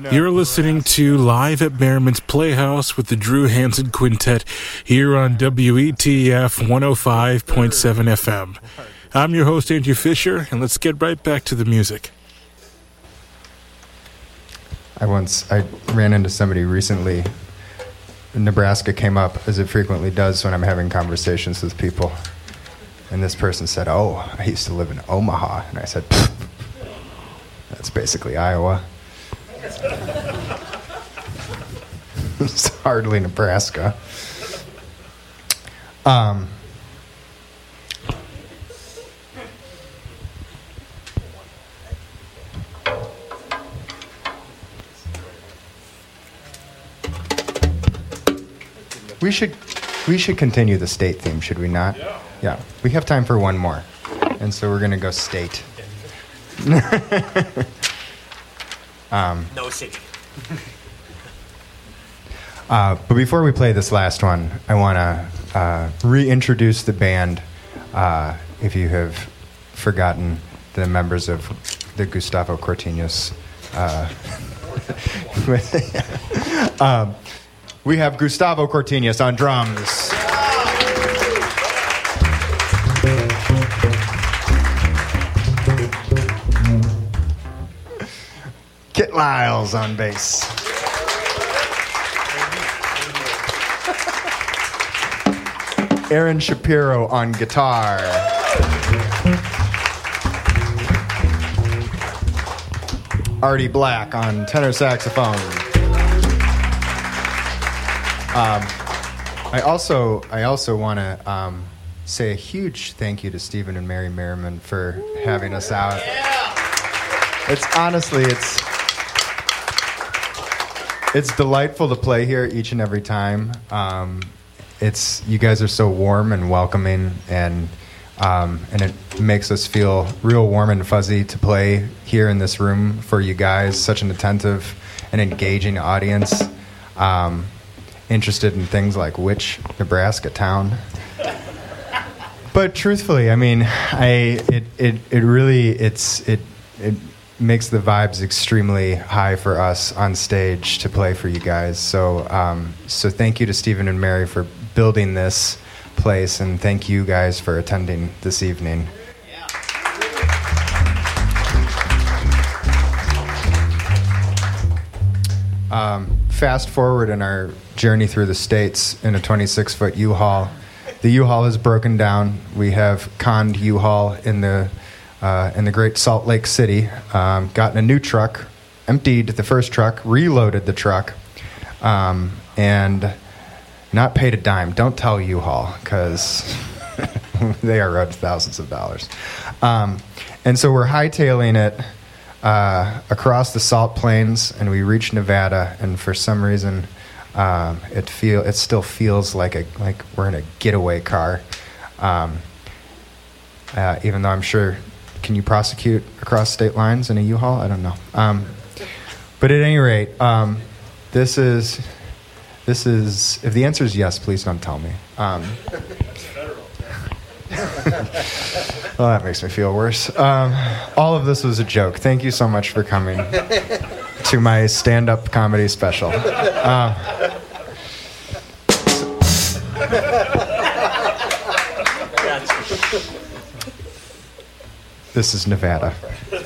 You're listening to Live at Merriman's Playhouse with the Drew Hansen Quintet here on WETF 105.7 FM. I'm your host, Andrew Fisher, and let's get right back to the music. I ran into somebody recently. Nebraska came up, as it frequently does when I'm having conversations with people. And this person said, "Oh, I used to live in Omaha." And I said, "That's basically Iowa." It's hardly Nebraska. We should continue the state theme, should we not? Yeah. We have time for one more. And so we're going to go state. No singing. But before we play this last one, I want to reintroduce the band. If you have forgotten the members of the Gustavo Cortiñas. We have Gustavo Cortiñas on drums. Kit Lyles on bass. Aaron Shapiro on guitar. Artie Black on tenor saxophone. I also want to say a huge thank you to Stephen and Mary Merriman for having us out. It's delightful to play here each and every time. You guys are so warm and welcoming, and it makes us feel real warm and fuzzy to play here in this room for you guys. Such an attentive and engaging audience, interested in things like which Nebraska town. But truthfully, I mean, it makes the vibes extremely high for us on stage to play for you guys. So thank you to Stephen and Mary for building this place, and thank you guys for attending this evening. Fast forward in our journey through the states in a 26-foot U-Haul. The U-Haul is broken down. We have conned U-Haul in the Great Salt Lake City, gotten a new truck, emptied the first truck, reloaded the truck, and not paid a dime. Don't tell U-Haul, because they are owed thousands of dollars. And so we're hightailing it across the Salt Plains, and we reach Nevada, and for some reason it still feels like we're in a getaway car, even though I'm sure. Can you prosecute across state lines in a U-Haul? I don't know. But at any rate, this is. If the answer is yes, please don't tell me. Well, that makes me feel worse. All of this was a joke. Thank you so much for coming to my stand-up comedy special. This is Nevada.